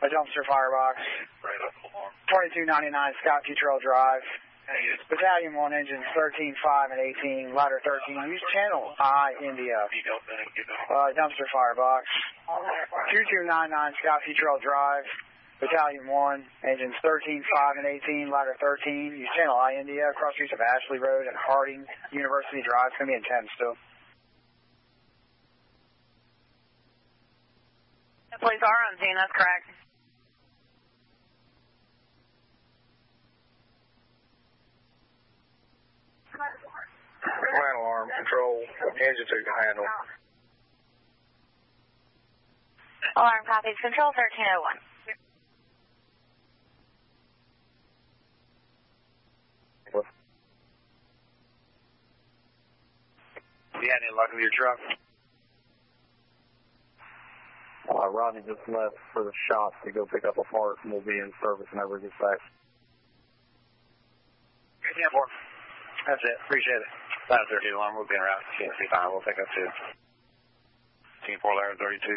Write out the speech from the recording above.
a dumpster firebox. 2299 Scott Futrell Drive. Battalion 1, engines 13, 5, and 18, ladder 13. Use channel I, India. Dumpster firebox. 2299 Scott Futrell Drive. Battalion 1, engines 13, 5, and 18, ladder 13. Use channel I, India. Cross streets of Ashley Road and Harding University Drive. It's going to be intense still. The police are on scene, that's correct. Command alarm, control, engine 2 can handle. Alarm copies, control 1301. You had any luck with your truck? Rodney just left for the shop to go pick up a part, and we'll be in service whenever he gets back. Yeah, boy. That's it. Appreciate it. Ladder 32 alarm. We'll be en route. CNC fine. We'll pick up to Team 4, ladder 32.